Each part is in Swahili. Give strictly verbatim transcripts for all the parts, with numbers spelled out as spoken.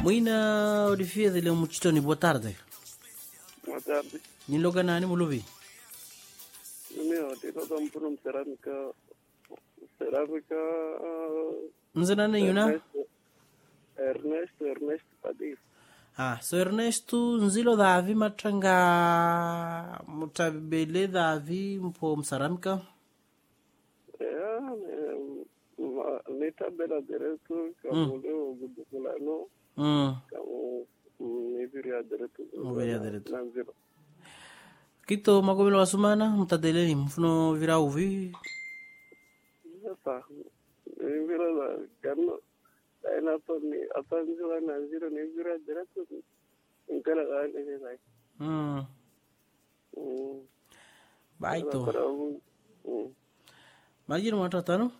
Muina odifia dele muchitoni, boa tarde. Boa tarde. Niloga nani muluvi? Meu, tem todo um por um cerâmica, cerâmica. Nzana na yuna? Ernesto, Ernesto, Ernesto Padir. Ah, so Ernesto nzilo davi matanga mutabele davi mpo msaramika. É, nem tabela direto, como eu gudulano. Mm. Como me viria direto. Me viria direto. Nanzilo. Kito magomelo wasumana mtadeleni mfuno vira uvi. Essa, me vira lá, cano. Aí na toni, a toni lá nanzilo me viria direto. Então lá ele vai. Mm. Hum. Baito. Hum. Majir matatano?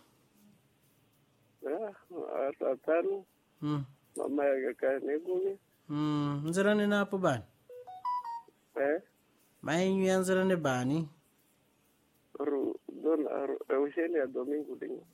Ah, atatano. Mm. Mama ya kane gumi. Mm, nzirane na hapo bani? Eh? Mainyu ya nzirane bani? Ru, don, Eugenia Domingo Dingo.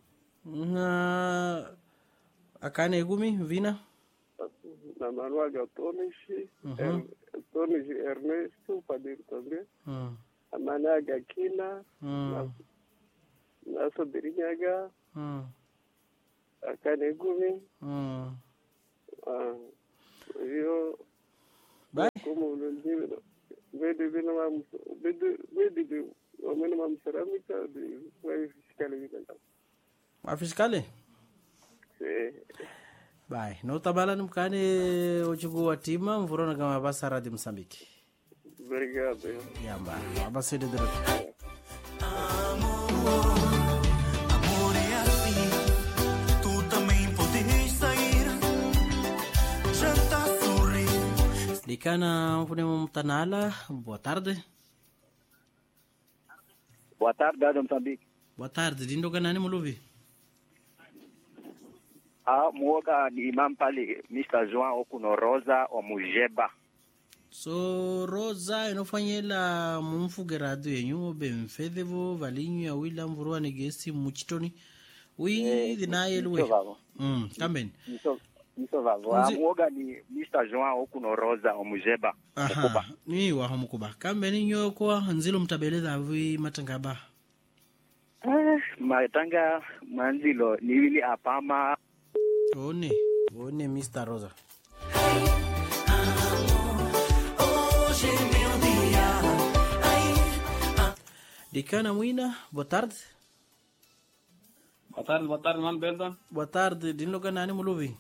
Na akane gumi vina? Na manuaga Tonishi, Tonishi Ernesto Padir também. Mm. A Managa Kina, Mm. na Sobirinhaga, Mm. a Kane Gumi. Mm. Ah, eu, Bye. como não digo, veio de uma, veio de uma cerâmica de foi fiscalizada então. A fiscale? Sim. Bye. No tabala mkane ochugu watima mvurona kama basa radi Msambiki. Obrigado. Yamba. Abasi de direto. Amor é assim, tu também podes sair, jantar, sorrir. Likana mfune mtanala, boa tarde. Boa tarde, Dado Moçambique. Boa tarde, dindoga nani muluvi? A muoga ni Imam pale mister João Okuno Rosa o Mujeba. So Rosa inofanyela mumfugerado yenyu bemfedevo valinyu ya wila mvurua negesi muchitoni. Ui Eh, dinaye luwe. Isso vavo. Mm, kamben. Isso, isso vavo. A Nzi- muoga ni mister João Okuno Rosa o Mujeba. Aha, ni waho mukuba. Kambeni nyo kwa nzilo mtabeleza avi matangaba. Eh, matanga manzilo ni wili apama. One, one mister Rosa. Hoje é meu dia. Ai, Dikana Muina, boa tarde. Boa tarde, boa tarde, mano Belton. Boa tarde, dinloga nani muluvi?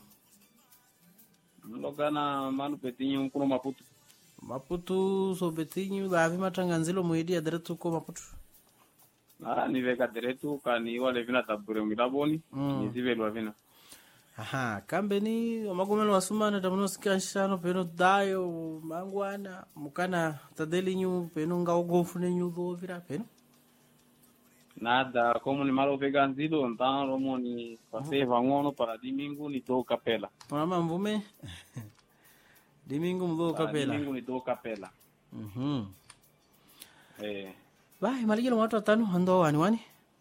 Logana mano Petinho, um pro Maputo. Maputo sobetinho davi matanga nzilo muidi adretu ko Maputo. Ah, ni veka direto, kani wale vina tabure ngilaboni, Mm. ni zivelo vina. Aha, kambeni magomelo wasumana tamuno sikanshano peno dayo mangwana mukana tadeli nyu peno ngaugofu ne nyu dovira peno. Nada, como ni malo vega nzilo, então romo ni pasei vangono para domingo ni do capela. Mama mvume. Domingo mdo Para kapela. domingo ni do capela. Mhm. Eh, Bai maligelo watu watano ando wani wani.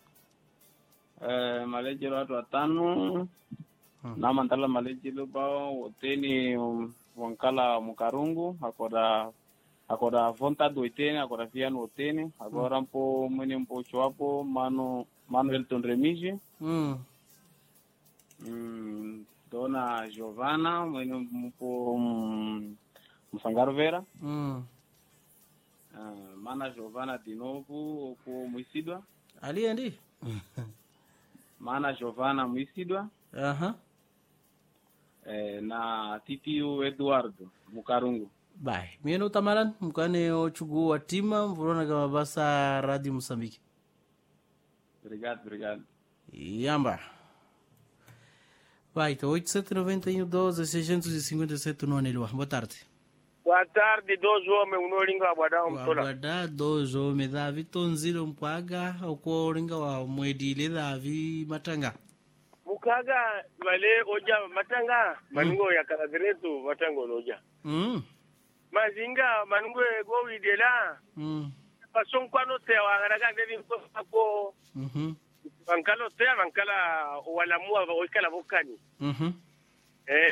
eh malejelo watu watano. Na mantala malejelo bao oteni um, wankala mukarungu, akoda akoda vonta do itene, akoda fiano otene, agora mpo mwene mpo chuapo mano Manuel Tonremiji. Mm. Mm, Dona Giovanna, mwene mpo um, Msangaro Vera. Mm. Uh, mana Giovanna de novo, oku Muisidwa. Ali andi. Mana Giovanna Muisidwa. Aha. Eh, na titio Eduardo Mukarungu. Bai, mieno tamaran mkane ochugu watima mvurona kama basa radi Msambiki. Obrigado, obrigado. Yamba. Vai, então oito sete nove um doze seiscentos e cinquenta e sete no anelua. Boa tarde. Boa tarde, dois homens, um oringa abadao mtola. Wagada dojo medhavi tonzilo mpaga okwo oringa wa mwedile dhavi matanga. Mukaga wale oja matanga, manungo ya karadiretu matango noja. Mm. Mazinga manungo go widela. Mm. Pason kwano te wa ngaraga ndeni ko Mhm. bankalo te bankala wala muwa o kala bokani. Mhm. Eh,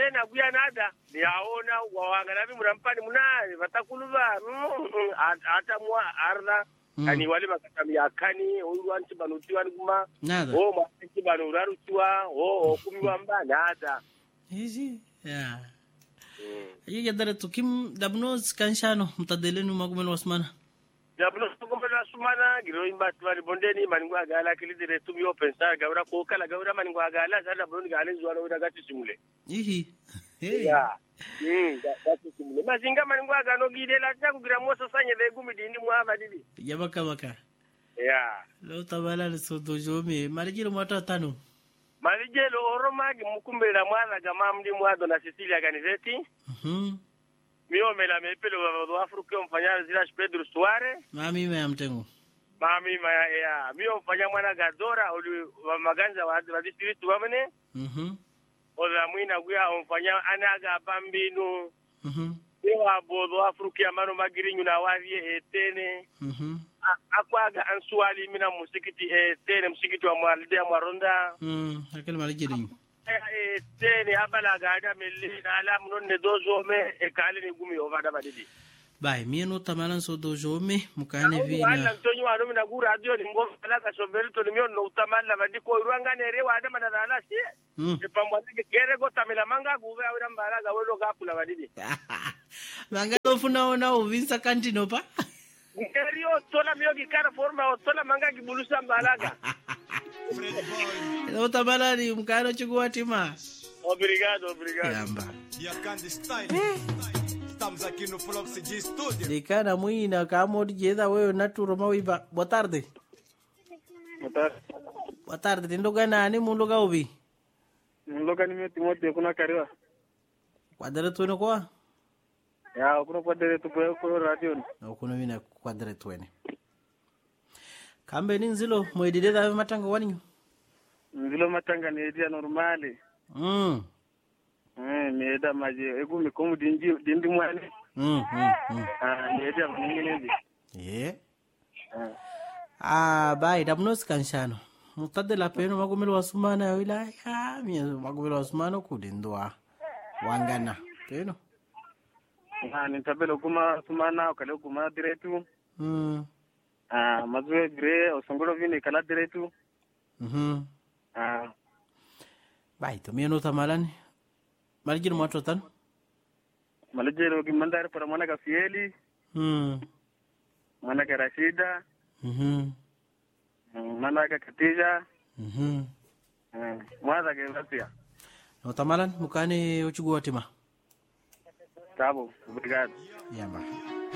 tena kuya nada yaona wawanga nabi murampani munari vatakuluva hata mwa arda kani wale makatamia kani oyu anti banutiwa kuma Nada. o mwanti banu rarutiwa o kumiwa mba nada Easy. Yeah. Yeye dare tukim dabnos kanshano mtadelenu magumelo wasmana. Jabno sokombela sumana giro imba twali bondeni maningwa agala kilidire tumi open star gawra ko kala gawra maningwa agala sada boni gale zuwa no dagati simule. Ihi. Hey. Ya. Mm, dagati simule. Mazinga maningwa agano gidela tangu gira moso sanye de gumi dindi muama didi. Yabaka baka. Ya. Lo tabala so dojome marijiro mwata tano. Malijelo oromagi mukumbela mwana gama mdi mwado na Cecilia Ganizeti. Mhm. Mio mela mepelo wa Afrika mfanya zila Pedro Suare. Mami me amtengo. Mami maya ya. Mio mfanya mwana Gadora uli wa maganja wa, wa district wamene. Mhm. Ola mwina guya mfanya anaga bambinu. Mhm. Ewa bodo Afrika mano magirinyu na warie etene. Mhm. Akwaga ansuali mina musikiti etene musikiti wa mwalide ya mwaronda. Mm, akele marijiro. Etene abala gada meli ala mnonne dozo me ekale ni gumi ovada badidi. Bai, mie no tamalan so dojome mukane vina. Wala mtonyo wa numi na gura radio ni mgofu alaka sombelito ni mio no utamala madiko iruanga nere wa adama na dala siye. Mm. Epamwazike kere go tamila manga guve awira mbalaga welo gapula badidi. Manga dofuna ona uvinsa kantino pa. Ngeri o tola mio gikara forma o tola manga gibulusa mbalaga. No tamalani mkano chukua tima. Obrigado, obrigado. Yamba. Diacande Style. Estamos aqui no Floxy G Studio. Likana mwina kama dijeza wewe naturo mawiba. Boa tarde. Boa tarde. Tindoga nani mundoga ubi? Mloka ni meti mote kuna kariwa. Kwadere tuene kwa? Ya kuna kwadere tupo kwa radio. Okuno vina kwadere tuene. Kambe ni nzilo mwedideza matanga waninyo? Nzilo matanga ni edia normali. Mm. Eh, ni eda maji egu mikomu dindi dindi mwani. Mm, mm, mm. Ah, ni edia mwingine. Yeah. Ah, bai, dabnos kanshano. Mutade la peno magumelo wasumana ya wilaya. Mie magumelo wasumana kudindua. Wangana. Peno. Ah, ni tabelo kuma sumana ukale kuma diretu. Mm. Ah, mazwe gre osongolo vini kala diretu. Mhm. Ah, Bai, to mie no tamalani. Malijiro mwatotan. malejelo kimandare para mwana ka Fieli, Mm. mwana ka Rashida, Mhm. mwana ka Katija, Mhm. eh, mwana ka Latia. No tamalan mukane uchugua tima. Tabo, obrigado. Yamba.